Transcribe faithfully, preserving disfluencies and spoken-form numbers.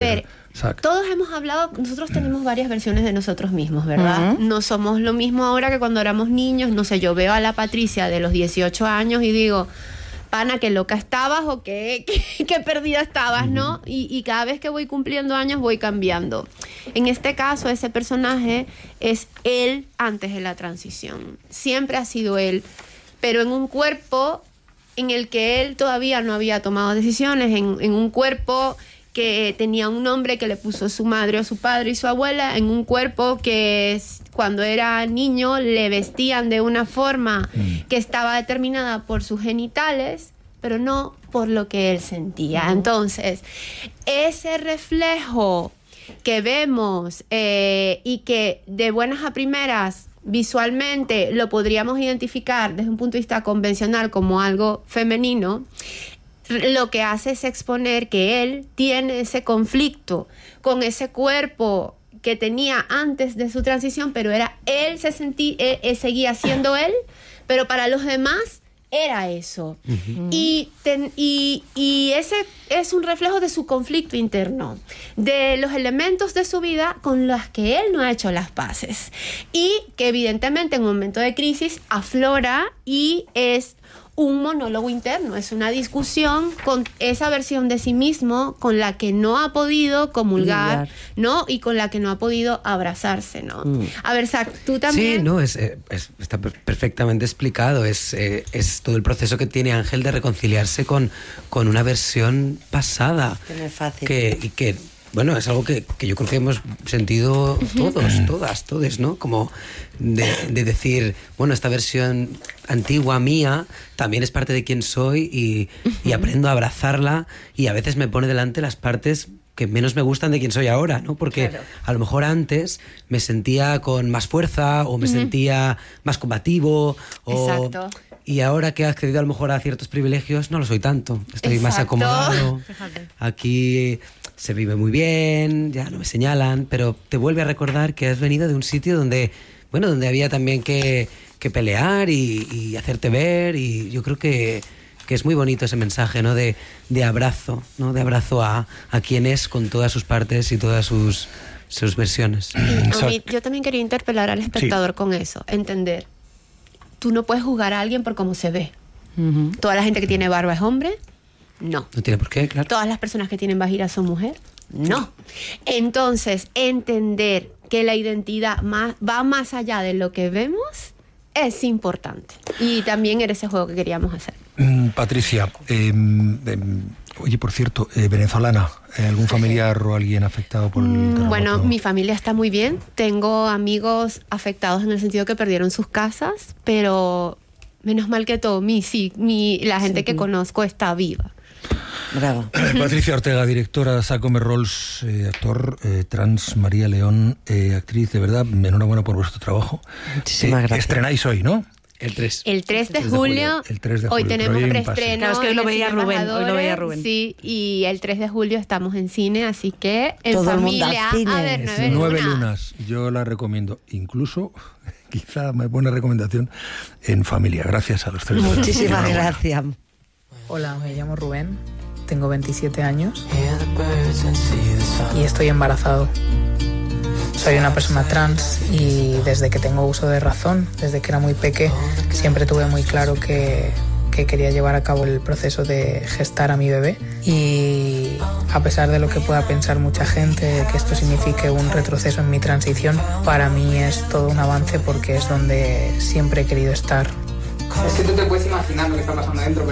ver, Exacto. Todos hemos hablado, nosotros tenemos varias versiones de nosotros mismos, ¿verdad? Uh-huh. No somos lo mismo ahora que cuando éramos niños. No sé, yo veo a la Patricia de los dieciocho años y digo, pana, qué loca estabas o qué, qué, qué perdida estabas, uh-huh. ¿no? Y, y cada vez que voy cumpliendo años voy cambiando. En este caso, ese personaje es él antes de la transición. Siempre ha sido él, pero en un cuerpo en el que él todavía no había tomado decisiones, en, en un cuerpo que tenía un nombre que le puso su madre o su padre y su abuela, en un cuerpo que cuando era niño le vestían de una forma mm. que estaba determinada por sus genitales, pero no por lo que él sentía. Mm. Entonces, ese reflejo que vemos eh, y que de buenas a primeras visualmente lo podríamos identificar desde un punto de vista convencional como algo femenino, lo que hace es exponer que él tiene ese conflicto con ese cuerpo que tenía antes de su transición, pero era él, se sentía, él, él seguía siendo él, pero para los demás era eso. Uh-huh. Y, ten, y, y ese es un reflejo de su conflicto interno, de los elementos de su vida con los que él no ha hecho las paces y que evidentemente en un momento de crisis aflora y es un monólogo interno, es una discusión con esa versión de sí mismo con la que no ha podido comulgar, ¿no? Y con la que no ha podido abrazarse, ¿no? Mm. A ver, Zach, tú también. Sí, no, es, es, está perfectamente explicado. Es, eh, es todo el proceso que tiene Ángel de reconciliarse con, con una versión pasada. Que no es fácil. Que, y que, bueno, es algo que, que yo creo que hemos sentido todos, todas, todes, ¿no? Como de, de decir, bueno, esta versión antigua mía también es parte de quién soy y, y aprendo a abrazarla y a veces me pone delante las partes que menos me gustan de quién soy ahora, ¿no? Porque claro. a lo mejor antes me sentía con más fuerza o me uh-huh. sentía más combativo o... Exacto. Y ahora que he accedido a lo mejor a ciertos privilegios, no lo soy tanto. Estoy Exacto. más acomodado. Fíjate. Aquí se vive muy bien, ya no me señalan, pero te vuelve a recordar que has venido de un sitio donde, bueno, donde había también que, que pelear y, y hacerte ver, y yo creo que, que es muy bonito ese mensaje, ¿no? De, de abrazo, ¿no? De abrazo a, a quien es con todas sus partes y todas sus, sus versiones. A mí, yo también quería interpelar al espectador sí. con eso, entender. Tú no puedes juzgar a alguien por cómo se ve. Uh-huh. Toda la gente que tiene barba es hombre. No. No tiene por qué, claro. Todas las personas que tienen vagina son mujer. No. Entonces, entender que la identidad más, va más allá de lo que vemos es importante. Y también era ese juego que queríamos hacer. Mm, Patricia, eh, eh, oye, por cierto, eh, venezolana, ¿algún familiar o alguien afectado por el terremoto? Bueno, mi familia está muy bien. Tengo amigos afectados en el sentido que perdieron sus casas, pero menos mal que todo, mi, sí, mi, la gente sí, que sí. conozco está viva. Bravo. Patricia Ortega, directora de Sacome Rolls, eh, actor, eh, trans, María León, eh, actriz, de verdad, enhorabuena por vuestro trabajo. Muchísimas eh, gracias. Estrenáis hoy, ¿no? El tres. El tres de julio. El tres de julio. Hoy tenemos preestreno. Claro, es que hoy lo veía Rubén. Hoy lo veía Rubén. Sí, y el tres de julio estamos en cine, así que en todo familia. El mundo a ver, nueve, nueve lunas. lunas. Yo la recomiendo. Incluso, quizá me buena recomendación en familia. Gracias a los tres. Muchísimas gracias. Hola, me llamo Rubén. Tengo veintisiete años y estoy embarazado. Soy una persona trans y desde que tengo uso de razón, desde que era muy peque, siempre tuve muy claro que, que quería llevar a cabo el proceso de gestar a mi bebé. Y a pesar de lo que pueda pensar mucha gente, que esto signifique un retroceso en mi transición, para mí es todo un avance porque es donde siempre he querido estar. Es que tú te puedes imaginar lo que está pasando dentro.